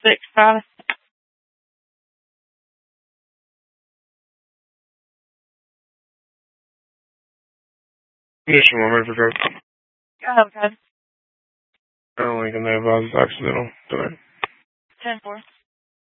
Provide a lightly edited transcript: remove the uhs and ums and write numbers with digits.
Friday. Yes, I'm ready for drugs. I have a code. I don't think I know if I was accidental today. 10-4.